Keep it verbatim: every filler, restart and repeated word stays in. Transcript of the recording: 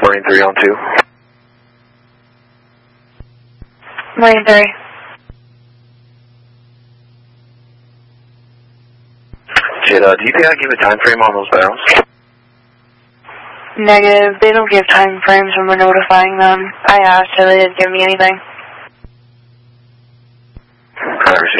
Marine three on two. Marine three. Shit, uh, do you think I give a time frame on those barrels? Negative. They don't give time frames when we're notifying them. I asked her, they didn't give me anything. I receive.